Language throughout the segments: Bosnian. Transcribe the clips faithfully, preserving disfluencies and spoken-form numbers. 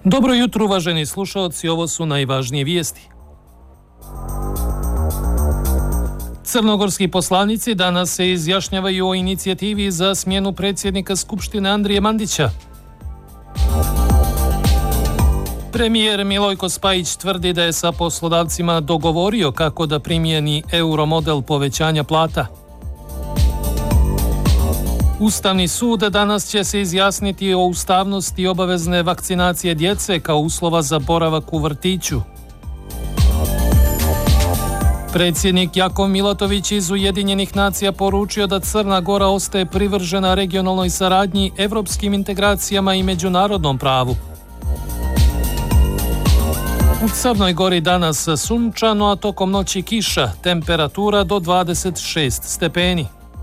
Dobro jutro, uvaženi slušalci, ovo su najvažnije vijesti. Crnogorski poslanici danas se izjašnjavaju o inicijativi za smjenu predsjednika Skupštine Andrije Mandića. Premijer Milojko Spajić tvrdi da je sa poslodavcima dogovorio kako da primijeni euro model povećanja plata. Ustavni sud danas će se izjasniti o ustavnosti obavezne vakcinacije djece kao uslova za boravak u vrtiću. Predsjednik Jakov Milatović iz Ujedinjenih nacija poručio da Crna Gora ostaje privržena regionalnoj saradnji, evropskim integracijama i međunarodnom pravu. U Crnoj Gori danas sunčano, a tokom noći kiša, temperatura do dvadeset šest stepeni.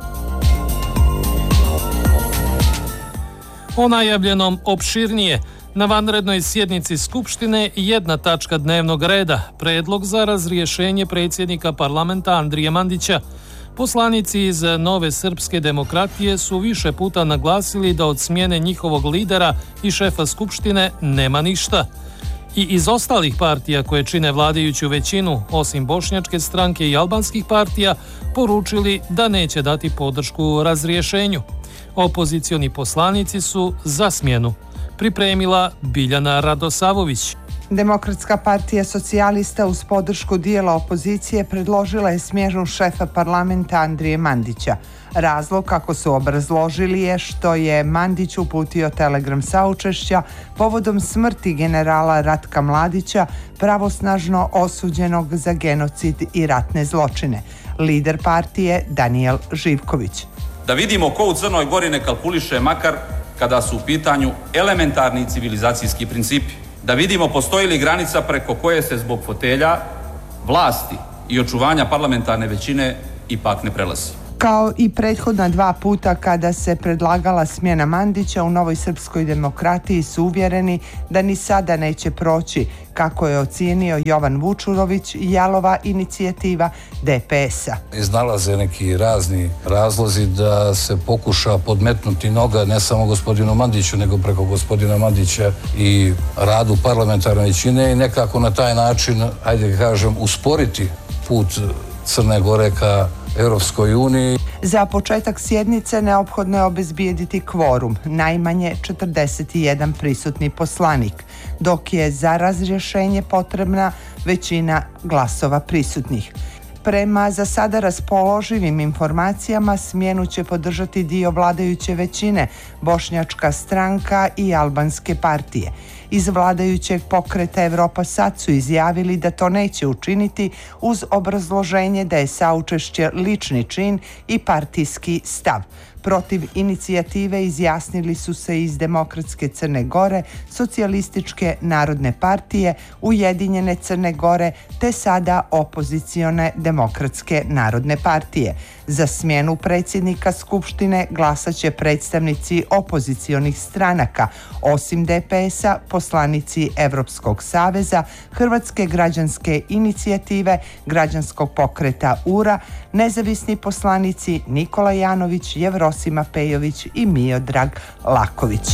O najavljenom opširnije. Na vanrednoj sjednici Skupštine jedna tačka dnevnog reda, predlog za razrješenje predsjednika parlamenta Andrije Mandića. Poslanici iz Nove srpske demokratije su više puta naglasili da od smjene njihovog lidera i šefa Skupštine nema ništa. I iz ostalih partija koje čine vladajuću većinu, osim Bošnjačke stranke i albanskih partija, poručili da neće dati podršku razrješenju. Opozicioni poslanici su za smjenu pripremila Biljana Radosavović. Demokratska partija socijalista uz podršku dijela opozicije predložila je smjenu šefa parlamenta Andrije Mandića. Razlog, kako su obrazložili, je što je Mandić uputio telegram saučešća povodom smrti generala Ratka Mladića, pravosnažno osuđenog za genocid i ratne zločine. Lider partije Danijel Živković. Da vidimo ko u Crnoj Gori ne kalkuliše makar kada su u pitanju elementarni civilizacijski principi. Da vidimo postoji li granica preko koje se zbog fotelja, vlasti i očuvanja parlamentarne većine ipak ne prelazi. Kao i prethodna dva puta kada se predlagala smjena Mandića, u Novoj srpskoj demokratiji su uvjereni da ni sada neće proći, kako je ocijenio Jovan Vučurović, jalova inicijativa D P S-a. Iznalaze neki razni razlozi da se pokuša podmetnuti noga ne samo gospodinu Mandiću, nego preko gospodina Mandića i radu parlamentarne većine i nekako na taj način, ajde kažem, usporiti put Crne Gore ka Europskoj uniji. Za početak sjednice neophodno je obezbijediti kvorum, najmanje četrdeset jedan prisutni poslanik, dok je za razrješenje potrebna većina glasova prisutnih. Prema za sada raspoloživim informacijama smjenu će podržati dio vladajuće većine, Bošnjačka stranka i albanske partije. Iz vladajućeg pokreta Evropa Sad su izjavili da to neće učiniti uz obrazloženje da je saučešće lični čin i partijski stav. Protiv inicijative izjasnili su se iz Demokratske Crne Gore, Socijalističke narodne partije, Ujedinjene Crne Gore te sada opozicione Demokratske narodne partije. Za smjenu predsjednika Skupštine glasat će predstavnici opozicionih stranaka, osim D P S-a, poslanici Evropskog saveza, Hrvatske građanske inicijative, Građanskog pokreta U R A, nezavisni poslanici Nikola Janović, Jevrosima Pejović i Miodrag Laković.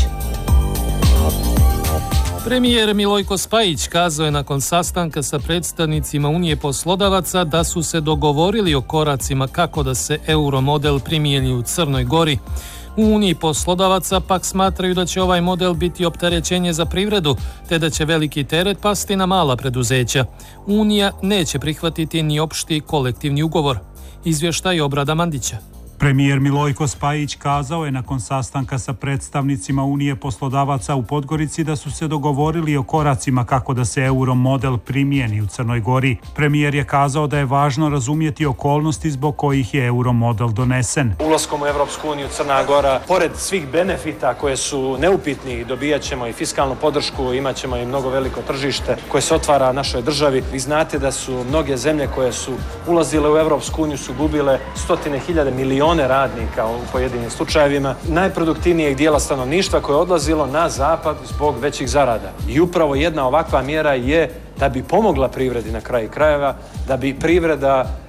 Premijer Milojko Spajić kazao je nakon sastanka sa predstavnicima Unije poslodavaca da su se dogovorili o koracima kako da se euro model primijeni u Crnoj Gori. U Uniji poslodavaca pak smatraju da će ovaj model biti opterećenje za privredu, te da će veliki teret pasti na mala preduzeća. Unija neće prihvatiti ni opšti kolektivni ugovor. Izvještaj Obrada Mandića. Premijer Milojko Spajić kazao je nakon sastanka sa predstavnicima Unije poslodavaca u Podgorici da su se dogovorili o koracima kako da se euro model primijeni u Crnoj Gori. Premijer je kazao da je važno razumjeti okolnosti zbog kojih je euro model donesen. Ulaskom u Evropsku uniju Crna Gora, pored svih benefita koje su neupitni, dobijat ćemo i fiskalnu podršku, imat ćemo i mnogo veliko tržište koje se otvara našoj državi. Vi znate da su mnoge zemlje koje su ulazile u Evropsku uniju su gubile stotine hiljade miliona radnika u pojedinim slučajevima, najproduktivnijeg dijela stanovništva koje je odlazilo na zapad zbog većih zarada. I upravo jedna ovakva mjera je da bi pomogla privredi na kraju krajeva, da bi privreda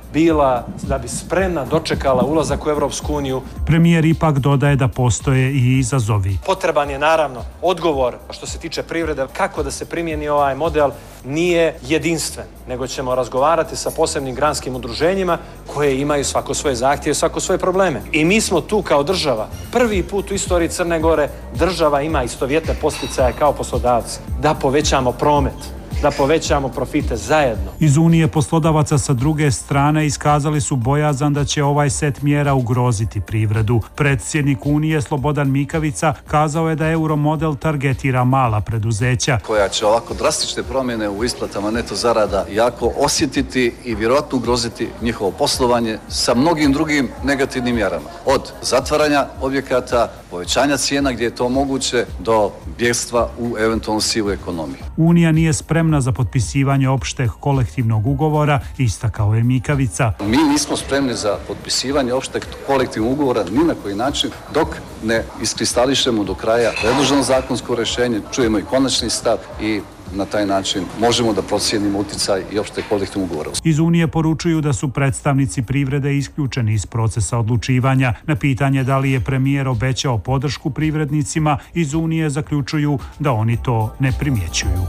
bila, da bi spremna dočekala ulazak u Europsku uniju. Premijer ipak dodaje da postoje i izazovi. Potreban je naravno odgovor što se tiče privrede, kako da se primijeni ovaj model, nije jedinstven, nego ćemo razgovarati sa posebnim granskim udruženjima koje imaju svako svoje zahtjeve, svako svoje probleme. I mi smo tu kao država, prvi put u istoriji Crne Gore, država ima istovjetne posticaje kao poslodavci, da povećamo promet, da povećamo profite zajedno. Iz Unije poslodavaca sa druge strane iskazali su bojazan da će ovaj set mjera ugroziti privredu. Predsjednik Unije Slobodan Mikavica kazao je da euromodel targetira mala preduzeća, koja će ovako drastične promjene u isplatama neto zarada jako osjetiti i vjerojatno ugroziti njihovo poslovanje sa mnogim drugim negativnim mjerama. Od zatvaranja objekata, povećanja cijena gdje je to moguće, do bjegstva u eventualnu sivu ekonomiju. Unija nije spremna za potpisivanje opšteg kolektivnog ugovora, istakao je Mikavica. Mi nismo spremni za potpisivanje opšteg kolektivnog ugovora ni na koji način dok ne iskristališemo do kraja predloženo zakonsko rješenje, čujemo i konačni stav i na taj način možemo da procijenimo utjecaj i opšte kolektivnog ugovora. Iz Unije poručuju da su predstavnici privrede isključeni iz procesa odlučivanja. Na pitanje da li je premijer obećao podršku privrednicima, iz Unije zaključuju da oni to ne primjećuju.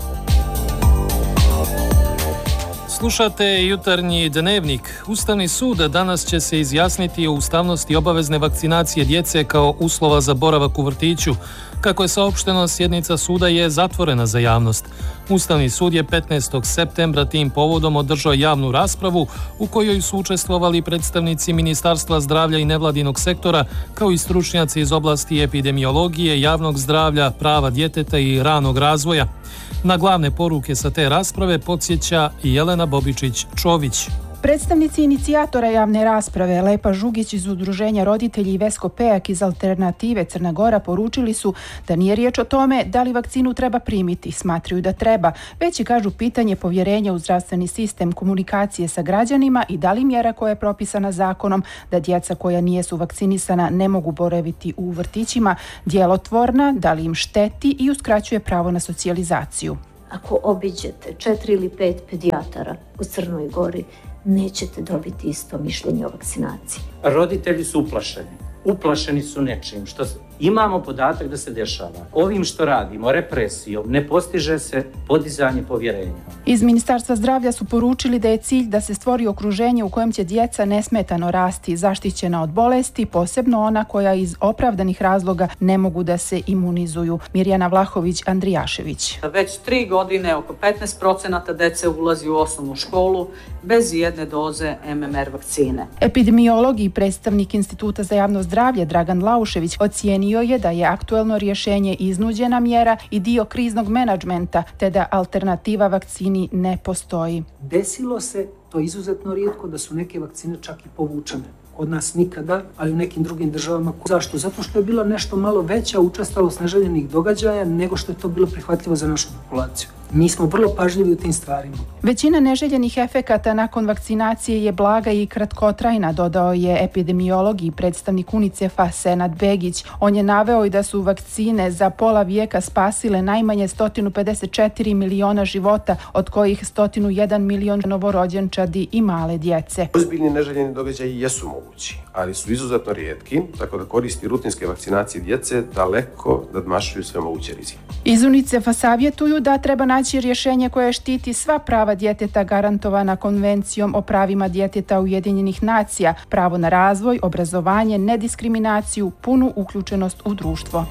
Slušate jutarnji dnevnik. Ustavni sud danas će se izjasniti o ustavnosti obavezne vakcinacije djece kao uslova za boravak u vrtiću. Kako je saopšteno, sjednica suda je zatvorena za javnost. Ustavni sud je petnaestog septembra tim povodom održao javnu raspravu u kojoj su učestvovali predstavnici Ministarstva zdravlja i nevladinog sektora, kao i stručnjaci iz oblasti epidemiologije, javnog zdravlja, prava djeteta i ranog razvoja. Na glavne poruke sa te rasprave podsjeća i Jelena Bobičić-Čović. Predstavnici inicijatora javne rasprave Lepa Žugić iz udruženja Roditelji i Vesko Pejak iz Alternative Crna Gora poručili su da nije riječ o tome da li vakcinu treba primiti, smatraju da treba, već i kažu pitanje povjerenja u zdravstveni sistem, komunikacije sa građanima i da li mjera koja je propisana zakonom da djeca koja nijesu vakcinisana ne mogu boraviti u vrtićima djelotvorna, da li im šteti i uskraćuje pravo na socijalizaciju. Ako obiđete četiri ili pet pedijatara u Crnoj Gori, nećete dobiti isto mišljenje o vakcinaciji. Roditelji su uplašeni. Uplašeni su nečim što imamo podatak da se dešava. Ovim što radimo, represijom, ne postiže se podizanje povjerenja. Iz Ministarstva zdravlja su poručili da je cilj da se stvori okruženje u kojem će djeca nesmetano rasti, zaštićena od bolesti, posebno ona koja iz opravdanih razloga ne mogu da se imunizuju. Mirjana Vlahović-Andrijašević. Već tri godine oko petnaest procenata dece ulazi u osnovnu školu bez jedne doze em em er vakcine. Epidemiolog i predstavnik Instituta za javno zdravlje Dragan Laušević ocijenio je da je aktuelno rješenje iznuđena mjera i dio kriznog menadžmenta, te da alternativa vakcini ne postoji. Desilo se, to je izuzetno rijetko, da su neke vakcine čak i povučene. Od nas nikada, ali u nekim drugim državama. Zašto? Zato što je bila nešto malo veća učestalost neželjenih događaja nego što je to bilo prihvatljivo za našu populaciju. Mi smo vrlo pažljivi u tim stvarima. Većina neželjenih efekata nakon vakcinacije je blaga i kratkotrajna, dodao je epidemiolog i predstavnik UNICEF-a Senad Begić. On je naveo i da su vakcine za pola vijeka spasile najmanje sto pedeset četiri miliona života, od kojih sto jedan milion novorođenčadi i male djece. Ozbiljni neželjeni događaji jesu mogući, ali su izuzetno rijetki, tako da koristi rutinske vakcinacije djece daleko nadmašuju sve moguće rizike. Iz UNICEF-a savjetuju da treba naći rješenje koje štiti sva prava djeteta garantovana Konvencijom o pravima djeteta Ujedinjenih nacija, pravo na razvoj, obrazovanje, nediskriminaciju, punu uključenost u društvo.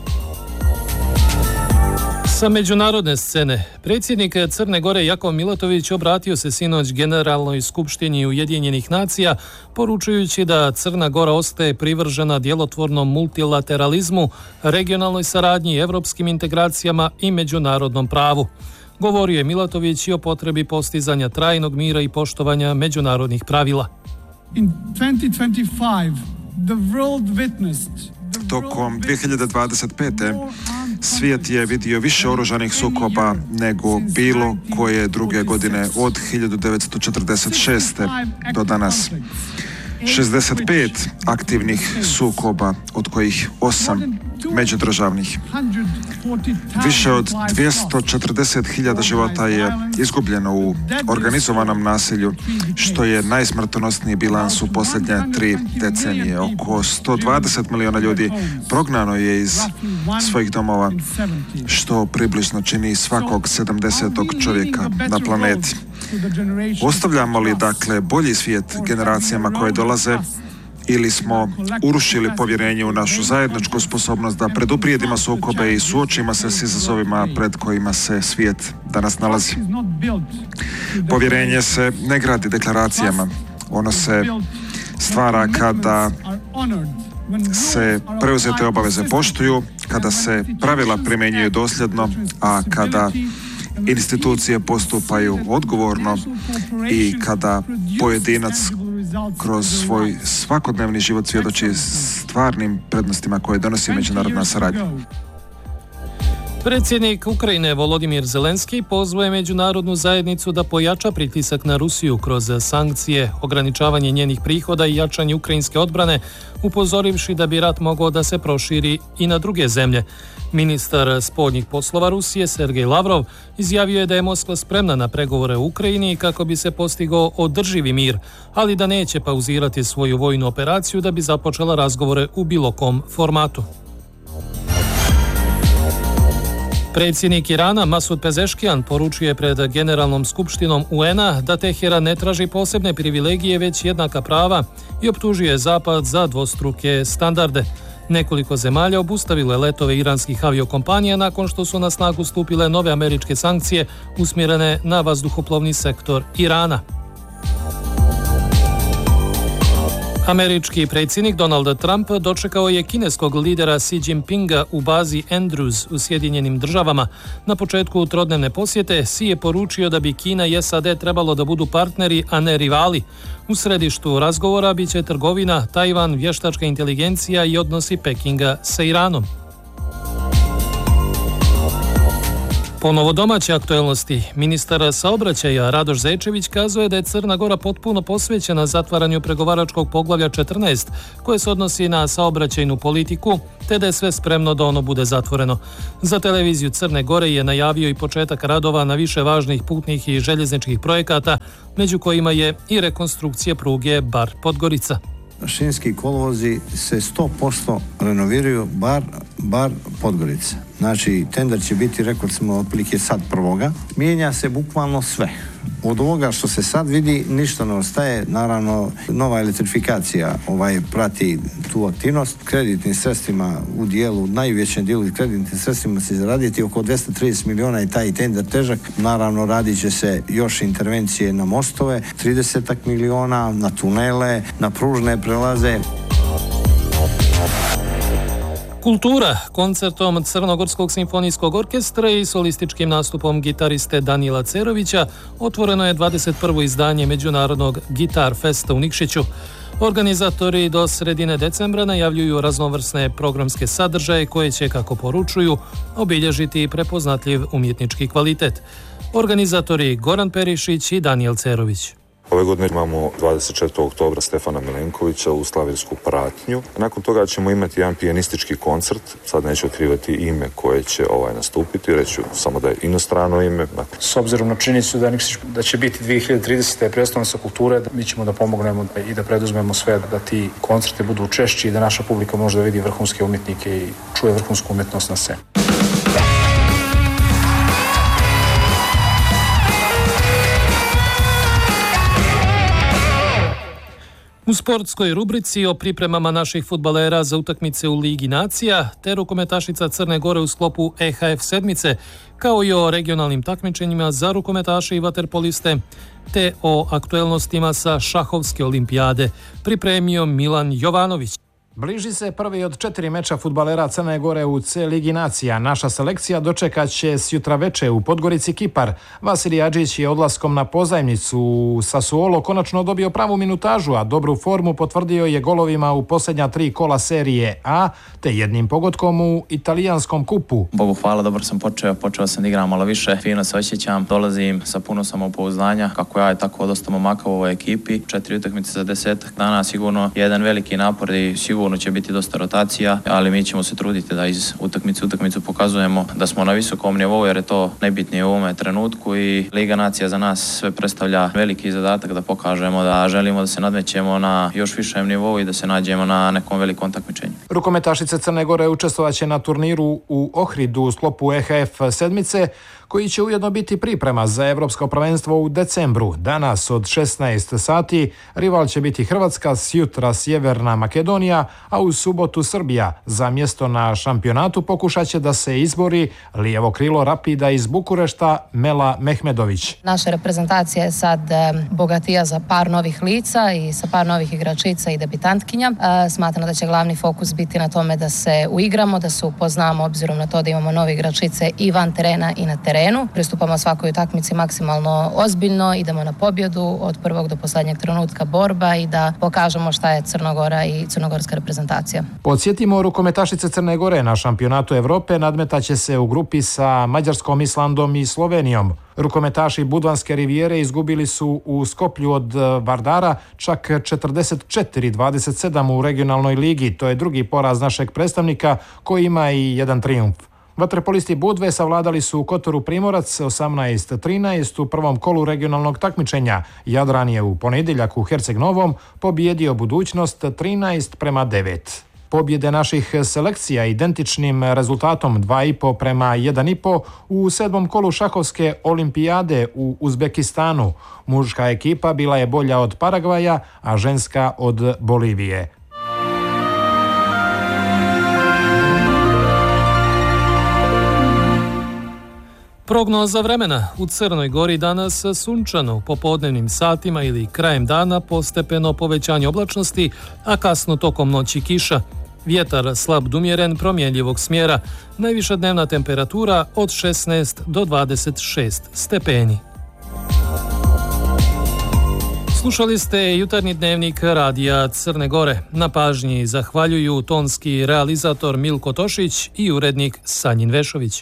Sa međunarodne scene, predsjednik Crne Gore Jakov Milatović obratio se sinoć Generalnoj skupštini Ujedinjenih nacija, poručujući da Crna Gora ostaje privržena djelotvornom multilateralizmu, regionalnoj saradnji, evropskim integracijama i međunarodnom pravu. Govorio je Milatović i o potrebi postizanja trajnog mira i poštovanja međunarodnih pravila. In twenty twenty-five, the world witnessed Tokom dvije hiljade dvadeset pete. svijet je vidio više oružanih sukoba nego bilo koje druge godine od hiljadu devetsto četrdeset šeste. do danas. šezdeset pet aktivnih sukoba, od kojih osam međudržavnih. Više od dvjesto četrdeset hiljada života je izgubljeno u organizovanom nasilju, što je najsmrtonosniji bilans u posljednje tri decenije. Oko sto dvadeset milijuna ljudi prognano je iz svojih domova, što približno čini svakog sedamdesetog čovjeka na planeti. Ostavljamo li dakle bolji svijet generacijama koje dolaze, ili smo urušili povjerenje u našu zajedničku sposobnost da preduprijedimo sukobe i suočimo se s izazovima pred kojima se svijet danas nalazi? Povjerenje se ne gradi deklaracijama. Ono se stvara kada se preuzete obaveze poštuju, kada se pravila primjenjuju dosljedno, a kada institucije postupaju odgovorno i kada pojedinac kroz svoj svakodnevni život svjedoči stvarnim prednostima koje donosi međunarodna saradnja. Predsjednik Ukrajine Volodimir Zelenski pozvao je međunarodnu zajednicu da pojača pritisak na Rusiju kroz sankcije, ograničavanje njenih prihoda i jačanje ukrajinske odbrane, upozorivši da bi rat mogao da se proširi i na druge zemlje. Ministar spoljnih poslova Rusije Sergej Lavrov izjavio je da je Moskva spremna na pregovore u Ukrajini kako bi se postigao održivi mir, ali da neće pauzirati svoju vojnu operaciju da bi započela razgovore u bilo kom formatu. Predsjednik Irana Masud Pezeškijan poručio je pred Generalnom skupštinom U N A da Teheran ne traži posebne privilegije već jednaka prava i optužio je Zapad za dvostruke standarde. Nekoliko zemalja obustavilo je letove iranskih aviokompanija nakon što su na snagu stupile nove američke sankcije usmjerene na vazduhoplovni sektor Irana. Američki predsjednik Donald Trump dočekao je kineskog lidera Xi Jinpinga u bazi Andrews u Sjedinjenim državama. Na početku trodnevne posjete Xi je poručio da bi Kina i S A D trebalo da budu partneri, a ne rivali. U središtu razgovora bit će trgovina, Tajvan, vještačka inteligencija i odnosi Pekinga sa Iranom. Ponovo domaće aktuelnosti. Ministar saobraćaja Radoš Zečević kazao je da je Crna Gora potpuno posvećena zatvaranju pregovaračkog poglavlja četrnaest, koje se odnosi na saobraćajnu politiku, te da je sve spremno da ono bude zatvoreno. Za televiziju Crne Gore je najavio i početak radova na više važnih putnih i željezničkih projekata, među kojima je i rekonstrukcija pruge Bar-Podgorica. Šinski kolovozi se sto posto renoviraju bar, bar Podgorica. Znači, tender će biti, rekord smo, otprilike sad prvoga. Mijenja se bukvalno sve. Od ovoga što se sad vidi, ništa ne ostaje. Naravno, nova elektrifikacija ovaj, prati tu aktivnost. Kreditnim sredstvima u dijelu, najvećem dijelu kreditnim sredstvima se zaraditi oko dvjesto trideset miliona i taj tender težak. Naravno, radit će se još intervencije na mostove, trideset miliona, na tunele, na pružne prelaze. Kultura koncertom Crnogorskog simfonijskog orkestra i solističkim nastupom gitariste Danila Cerovića otvoreno je dvadeset prvo izdanje Međunarodnog Gitar Festa u Nikšiću. Organizatori do sredine decembra najavljuju raznovrsne programske sadržaje koje će, kako poručuju, obilježiti prepoznatljiv umjetnički kvalitet. Organizatori Goran Perišić i Danijel Cerović. Ove godine imamo dvadeset četvrtog oktobra Stefana Milenkovića u Slavirsku pratnju. Nakon toga ćemo imati jedan pijanistički koncert. Sad neću otkrivati ime koje će ovaj nastupiti, reću samo da je inostrano ime. S obzirom na činjenicu da, da će biti dvije hiljade tridesete predstavnica kulture, mi ćemo da pomognemo i da preduzmemo sve da ti koncerti budu češći i da naša publika može da vidi vrhunske umjetnike i čuje vrhunsku umjetnost na sceni. U sportskoj rubrici o pripremama naših fudbalera za utakmice u Ligi nacija, te rukometašica Crne Gore u sklopu E H F sedmice, kao i o regionalnim takmičenjima za rukometaše i vaterpoliste, te o aktuelnostima sa šahovske olimpijade, pripremio Milan Jovanović. Bliži se prvi od četiri meča fudbalera Crne Gore u C Ligi nacija. Naša selekcija dočekat će sjutra veče u Podgorici Kipar. Vasilij Adžić je odlaskom na pozajmnicu u Sassuolo konačno dobio pravu minutažu, a dobru formu potvrdio je golovima u posljednja tri kola serije A, te jednim pogodkom u italijanskom kupu. Bogu hvala, dobro sam počeo, počeo sam da igram malo više, fino se osjećam, dolazim sa puno samopouzdanja, kako ja je tako dosta momaka u ovoj ekipi. Četiri utakmice za desetak dana, sigurno jedan veliki napor i sigurno sigurno će biti dosta rotacija, ali mi ćemo se truditi da iz utakmice u utakmicu pokazujemo da smo na visokom nivou, jer je to najbitnije u ovome trenutku i Liga nacija za nas sve predstavlja veliki zadatak da pokažemo da želimo da se nadmećemo na još višem nivou i da se nađemo na nekom velikom takmičenju. Rukometašice Crne Gore učestvovaće na turniru u Ohridu u sklopu E H F sedmice, koji će ujedno biti priprema za evropsko prvenstvo u decembru. Danas od šesnaest sati rival će biti Hrvatska, sjutra Sjeverna Makedonija, a u subotu Srbija. Za mjesto na šampionatu pokušat će da se izbori lijevo krilo Rapida iz Bukurešta Mela Mehmedović. Naša reprezentacija je sad bogatija za par novih lica i sa par novih igračica i debitantkinja. Smatram da će glavni fokus biti na tome da se uigramo, da se upoznamo obzirom na to da imamo nove igračice i van terena i na terenu. Pristupamo svakoj utakmici maksimalno ozbiljno, idemo na pobjedu od prvog do posljednjeg trenutka borba i da pokažemo šta je Crnogora i crnogorska reprezentacija. Podsjetimo, rukometašice Crne Gore na šampionatu Evrope nadmetaće se u grupi sa Mađarskom, Islandom i Slovenijom. Rukometaši Budvanske rivijere izgubili su u Skoplju od Vardara čak četrdeset četiri dvadeset sedam u regionalnoj ligi. To je drugi poraz našeg predstavnika koji ima i jedan trijumf. Vaterpolisti Budve savladali su u Kotoru Primorac osamnaest trinaest u prvom kolu regionalnog takmičenja. Jadran je u ponedjeljak u Herceg Novom pobijedio Budućnost trinaest prema devet. Pobjede naših selekcija identičnim rezultatom dva i po prema jedan i po u sedmom kolu šahovske olimpijade u Uzbekistanu. Muška ekipa bila je bolja od Paragvaja, a ženska od Bolivije. Prognoza vremena. U Crnoj Gori danas sunčano, u popodnevnim satima ili krajem dana postepeno povećanje oblačnosti, a kasno tokom noći kiša. Vjetar slab do umjeren, promjenjivog smjera. Najviša dnevna temperatura od šesnaest do dvadeset šest stepeni. Slušali ste jutarnji dnevnik Radija Crne Gore. Na pažnji zahvaljuju tonski realizator Milko Tošić i urednik Sanjin Vešović.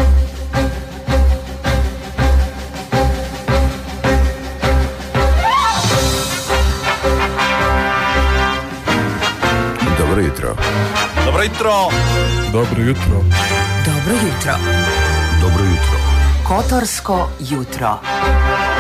Dobro jutro. Dobro jutro. Dobro jutro. Dobro jutro. Dobro jutro. Kotorsko jutro.